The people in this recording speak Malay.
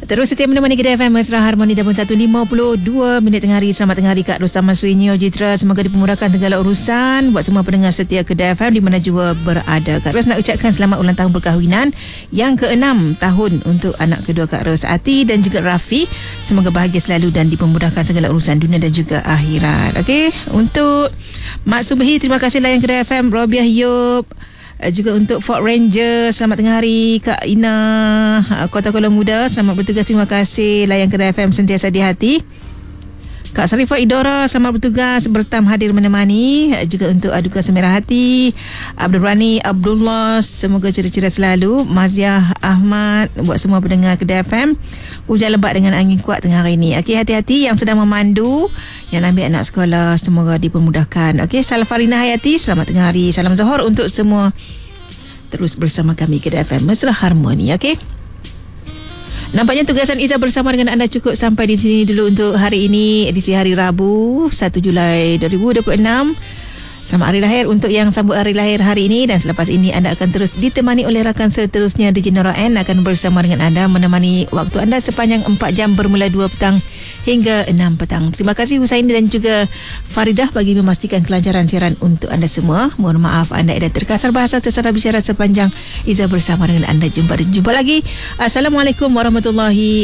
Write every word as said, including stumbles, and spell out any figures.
Terus setia menemani Kedah F M Mesra Harmoni dan pun satu lima puluh dua minit tengah hari. Selamat tengah hari Kak Rustam Masrinyo Jitra. Semoga dipermudahkan segala urusan buat semua pendengar setia Kedah F M di mana jua berada. Kak Ros nak ucapkan selamat ulang tahun perkahwinan yang keenam tahun untuk anak kedua Kak Ros, Ati dan juga Rafi. Semoga bahagia selalu dan dipermudahkan segala urusan dunia dan juga akhirat. Okey, untuk Mak Subhi, terima kasih layan Kedah F M. Robiah Yub, juga untuk Fort Ranger, selamat tengah hari. Kak Ina, Kota Kuala Muda, selamat bertugas, terima kasih layan Kedah F M sentiasa di hati. Kak Sarifah Idora, selamat bertugas, bertam hadir menemani. Juga untuk Aduka Semerah Hati, Abdul Rani Abdullah, semoga ceria-ceria selalu. Maziah Ahmad, buat semua pendengar Kedah F M. Hujan lebat dengan angin kuat tengah hari ini. Okey, hati-hati yang sedang memandu, yang ambil anak sekolah, semoga dipermudahkan. Okey, Salfarina Hayati, selamat tengah hari. Salam Zohor untuk semua. Terus bersama kami Kedah F M Mesra Harmoni. Okey, nampaknya tugasan Iza bersama dengan anda cukup sampai di sini dulu untuk hari ini, edisi hari Rabu satu Julai dua ribu dua puluh enam. Selamat hari lahir untuk yang sambut hari lahir hari ini, dan selepas ini anda akan terus ditemani oleh rakan seterusnya D J Nora N akan bersama dengan anda menemani waktu anda sepanjang empat jam bermula dua petang hingga enam petang. Terima kasih Husaini dan juga Faridah bagi memastikan kelancaran siaran untuk anda semua. Mohon maaf anda ada terkasar bahasa, tersalah bicara sepanjang Iza bersama dengan anda. Jumpa dan jumpa lagi. Assalamualaikum warahmatullahi